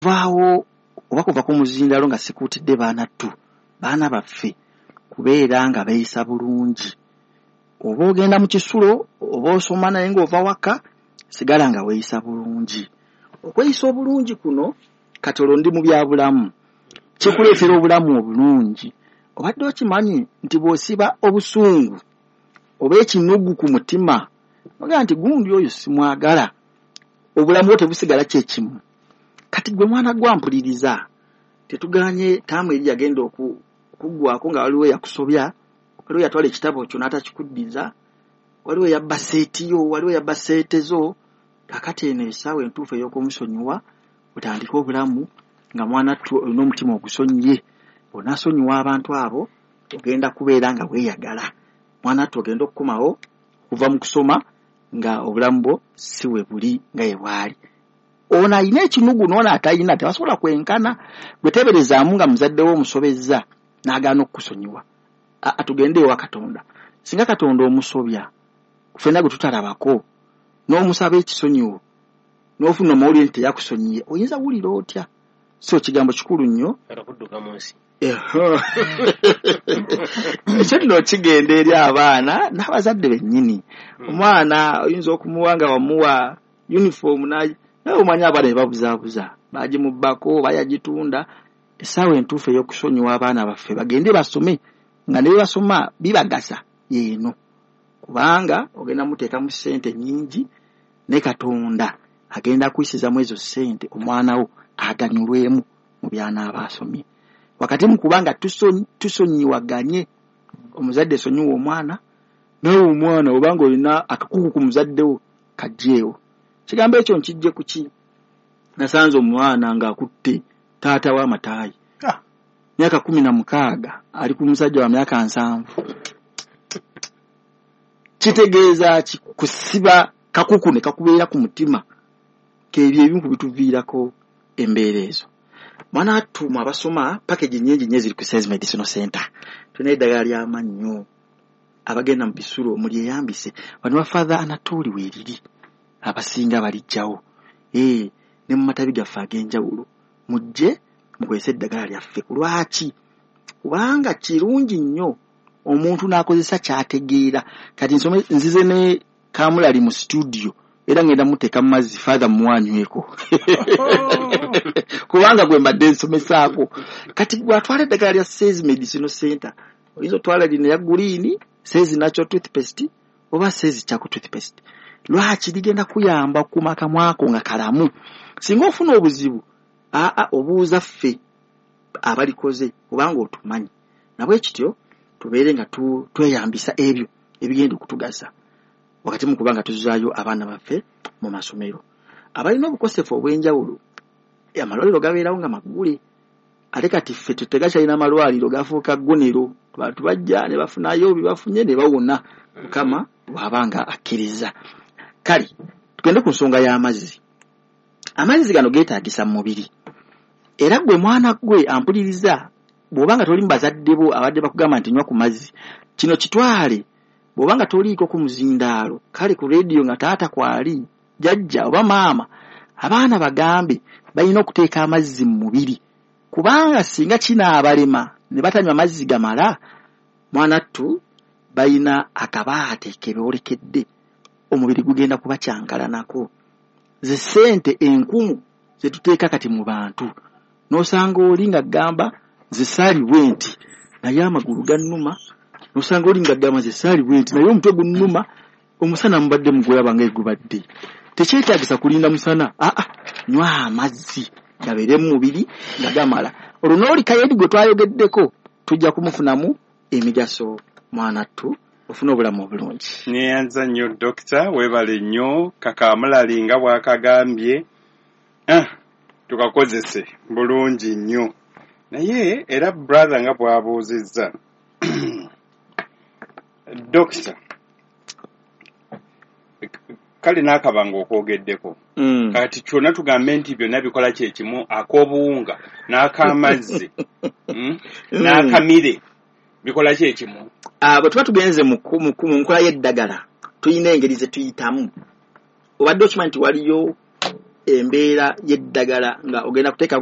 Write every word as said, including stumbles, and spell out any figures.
vaawo oba kuva ku muzindalo nga sikuutidde baana tu baana baffe kubeera nga beeyisa bulungi. Oba ogenda mu kisulo oba osoma naye ng'ova waka sigala nga weeyisa bulungi. Okweyisa obulungi kuno katolo ndi mu bya bulamu kikuleetera obulamu obulungi. Obadde okimanyi nti bw'osiba obusungu oba ekinugu ku mutima ogaa nti gundi oyo simwagala, obulamu bwo tebusigala kyekimu. Kati gwe mwana gwampuliriza tetuganye taamu eri yagenda okuggwako nga waliwo yakusobya, waliwo yatwala ekitabo kyo n'atakikuddiza, waliwo yabba seetiyo, waliwo yabba seetezo. Kakati eno essaawa entuufu ey'okumusonyiwa otandika obulamu nga mwana tu olina omutima ogusonyiye. Onaasonyiwa abantu abo ogenda kubeera nga weeyagala. Mwana tu ogenda okukomawo okuva mu kusoma nga obulamu bwo si we buli nga ye bwali. Ono alina ekinugu n'ono atalina tebasobola kwenkana. Gwe teberezaamu nga muzadde wo omusobezza n'agaana okukusonyiwa. Atugende ewa Katonda. Singa Katonda omusobya ffenna gwe tutalabako n'omusaba ekisonyiwo n'ofuna amawulire nti teyakusonyiye oyinza wulira otya? So kigambo kikulu nnyo. Ekyo nno kigenda eri abaana n'abazadde bennyini. Omwana oyinza okumuwa nga wamuwa uniform naye omanyi abaana ne babuzaabuza bagimubbako bayagitunda. Essaawa entuufu ey'okusonyiwa abaana baffe bagende basome nga ne basoma bibagasa yeeno, kubanga ogenda muteekamu ssente nnyingi ne Katonda agenda kuyisizamu ezo ssente omwana wo aganyulwemu mu by'anaaba asomye. Wakati mu kubanga tusonyiwaganye, omuzadde sonyiwa omwana nawe omwana obanga olina akakuku ku muzadde wo kajjeewo. Kigambo ekyo nkijje ku ki? Nasanze omwana ng'akutte taata w'amataayi myaka kumi na mukaaga ali ku musajja wa myaka nsanvu. Kitegeeza kusiba kakuku ne kakubeera ku mutima k'ebyo ebimu ku bituviirako embeera ezo. Mwana atuma abasoma package nnyingi nnyo ziri ku Sales Medicinal Center. Tulina eddagala ly'amannyo abagenda mu bisulo mulyeyambise. Bano ba Father Anatoli weeriri abasinga balijjawo. Eh, ne mu matabi gaffe ag'enjawulo mujje mukozese eddagala lyaffe. Lwaki? Kubanga kirungi nnyo omuntu n'akozesa ky'ategeera. Kati nsome nzize ne Kamulali mu studio era ngenda muteeka mu mazzi Father muwanyweko kubanga gwe mbadde nsomesaako. Kati gwatwala eddagala lya Sales Medicinal Center oyinza otwala lino ya green Sales Natural Toothpaste oba Sales Charcoal Toothpaste. Lwaki? Ligenda kuyamba okuma akamwako nga kalamu. Singa ofuna obuzibu aa obuuza ffe abalikoze kubanga otumanyi. Nabwe kityo tubeere nga tu, tweyambisa ebyo ebigenda okutugasa wakati mu kubanga tuzaayo abaana baffe mu masomero. Abalina obukosefu obw'enjawulo amalwaliro gabeerawo nga maggule ate kati ffe tutegakyalina amalwaliro gafuuka ggonero. Abantu bajja ne bafunayo bibafunye ne bawona Mukama bw'abanga akkiriza. Kale tugende ku nsonga y'amazzi. Amazzi gano geetaagisa mu mubiri era gwe mwana gwe ampuliriza bw'obanga toli mu bazadde bo abadde bakugamba nti nywa ku mazzi kino kitwale. Bw'obanga toliiko ku muzindaalo kale ku radio nga taata kwali jjajja oba maama abaana bagambe balina okuteeka amazzi mu mubiri kubanga singa kinaabalema ne batanywa amazzi gamala mwana ttu balina akabaate kebyolekedde omubiri gugenda kuba kyankala nako. Ze ssente enkumu ze tuteeka kati mu bantu n'osanga oli nga gamba zisaali bwenti naye amagulu gannuma, n'osanga oli nga gamba zisaali bwenti naye omutwe gunnuma. Omusana mubadde mugulaba nga egubadde. Tekyetaagisa kulinda musana, aa nywa amazzi gabeere mu mubiri nga gamala. Olwo n'oli kayedi gwe twayogeddeko tujja kumufunamu emigaso mwana ttu ofuna obulamu obulungi. Neyanza nnyo dokita, weebale nnyo. Kakamulali nga bw'akagambye ah, tukakozese bulungi nnyo. Naye era brother nga bw'abuuzizza dokita kale n'akabanga okwogeddeko mm. Kati kyonna tugambe nti byonna bikola kyekimu, ak'obuwunga n'akamazzi mm? n'akamire bikola kyekimu. Bwe tuba tugenze mu nkola y'eddagala tulina engeri ze tuyitamu. Obadde okimanyi nti waliyo embeera y'eddagala nga ogenda kuteeka